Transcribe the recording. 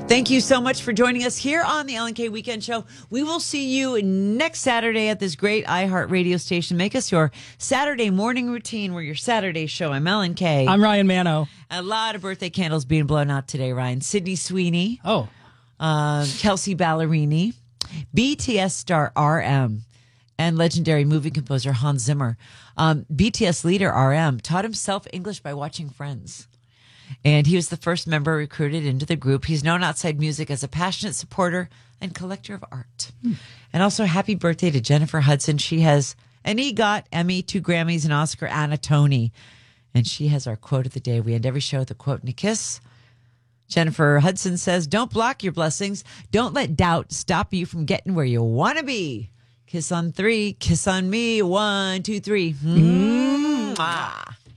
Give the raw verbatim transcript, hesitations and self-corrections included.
Thank you so much for joining us here on the Ellen K Weekend Show. We will see you next Saturday at this great iHeart radio station. Make us your Saturday morning routine. We're your Saturday show. I'm Ellen K. I'm Ryan Mano. A lot of birthday candles being blown out today, Ryan. Sydney Sweeney. Oh. Uh, Kelsey Ballerini. B T S star R M. And legendary movie composer Hans Zimmer. Um, B T S leader R M taught himself English by watching Friends. And he was the first member recruited into the group. He's known outside music as a passionate supporter and collector of art. Hmm. And also, happy birthday to Jennifer Hudson. She has an EGOT, Emmy, two Grammys, an Oscar, and a Tony. And she has our quote of the day. We end every show with a quote and a kiss. Jennifer Hudson says, "Don't block your blessings. Don't let doubt stop you from getting where you want to be. Kiss on three. Kiss on me. One, two, three. Mm-hmm.